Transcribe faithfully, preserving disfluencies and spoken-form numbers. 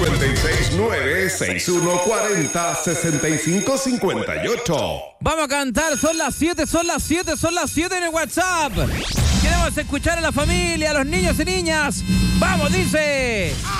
seis nueve, seis uno cuatro cero, seis cinco cinco ocho. Vamos a cantar, son las siete, son las siete, son las siete en el WhatsApp. Queremos escuchar a la familia, a los niños y niñas. ¡Vamos, dice!